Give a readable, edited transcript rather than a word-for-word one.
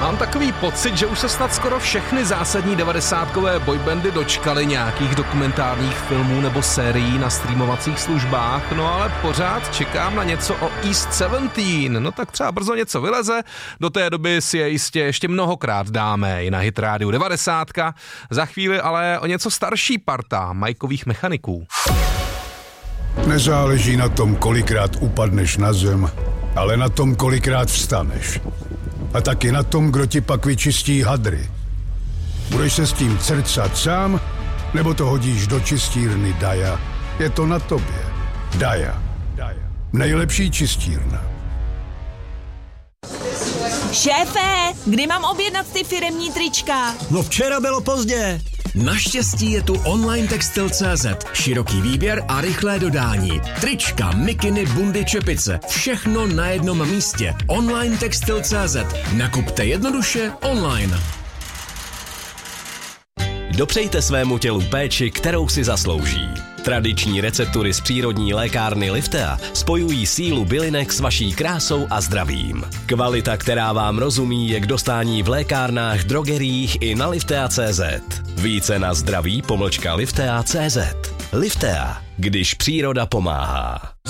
Mám takový pocit, že už se snad skoro všechny zásadní 90kové boybandy dočkaly nějakých dokumentárních filmů nebo sérií na streamovacích službách, no ale pořád čekám na něco o East 17, no tak třeba brzo něco vyleze, do té doby si je jistě ještě mnohokrát dáme i na Hit Rádiu 90, za chvíli ale o něco starší parta Mikeových mechaniků. Nezáleží na tom, kolikrát upadneš na zem, ale na tom, kolikrát vstaneš. A taky na tom, kdo ti pak vyčistí hadry. Budeš se s tím crcat sám, nebo to hodíš do čistírny Daja? Je to na tobě. Daja. Nejlepší čistírna. Šéfe, kdy mám objednat ty firemní trička? No včera bylo pozdě. Naštěstí je tu online textil.cz. Široký výběr a rychlé dodání. Trička, mikiny, bundy, čepice. Všechno na jednom místě. Online textil.cz. Nakupte jednoduše online. Dopřejte svému tělu péči, kterou si zaslouží. Tradiční receptury z přírodní lékárny Liftea spojují sílu bylinek s vaší krásou a zdravím. Kvalita, která vám rozumí, je k dostání v lékárnách, drogeriích i na liftea.cz. Více na zdraví _liftea.cz. Liftea, když příroda pomáhá.